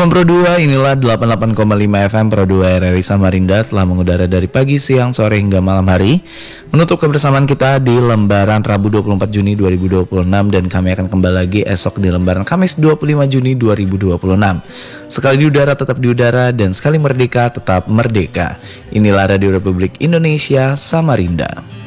Pro 2, inilah 88,5 FM Pro 2 RRI Samarinda telah mengudara dari pagi, siang, sore hingga malam hari. Menutup kebersamaan kita di lembaran Rabu 24 Juni 2026 dan kami akan kembali lagi esok di lembaran Kamis 25 Juni 2026. Sekali di udara tetap di udara dan sekali merdeka tetap merdeka. Inilah Radio Republik Indonesia Samarinda.